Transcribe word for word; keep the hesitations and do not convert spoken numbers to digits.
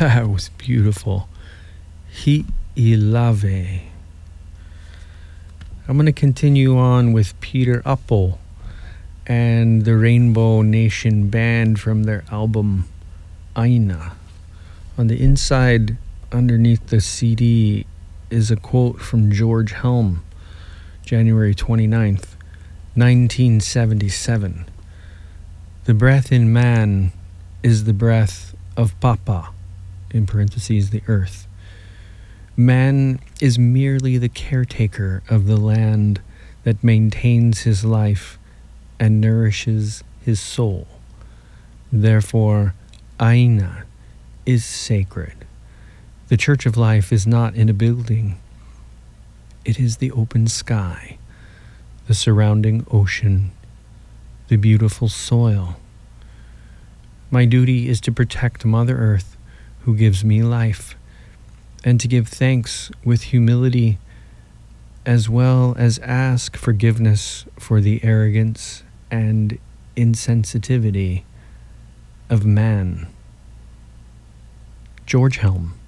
That was beautiful. He Ilave. I'm going to continue on with Peter Uppel and the Rainbow Nation Band from their album Aina. On the inside, underneath the C D, is a quote from George Helm, January twenty-ninth, nineteen seventy-seven. The breath in man is the breath of Papa, in parentheses, the earth. Man is merely the caretaker of the land that maintains his life and nourishes his soul. Therefore, Aina is sacred. The Church of Life is not in a building. It is the open sky, the surrounding ocean, the beautiful soil. My duty is to protect Mother Earth, who gives me life, and to give thanks with humility, as well as ask forgiveness for the arrogance and insensitivity of man. George Helm.